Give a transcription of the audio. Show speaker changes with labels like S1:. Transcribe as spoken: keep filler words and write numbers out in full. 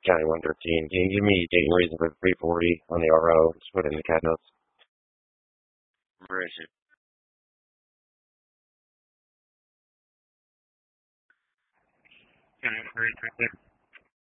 S1: County one thirteen. Can you give me date and reason for three forty on the R O? Just put it in the cat notes.
S2: Where is it? Can I hurry right there?